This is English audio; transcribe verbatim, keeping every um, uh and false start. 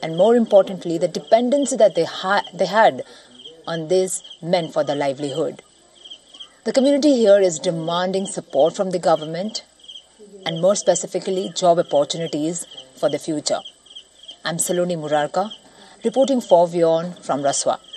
and more importantly, the dependency that they, ha- they had on these men for their livelihood. The community here is demanding support from the government and more specifically job opportunities for the future. I'm Saloni Murarka, reporting for WION from Raswa.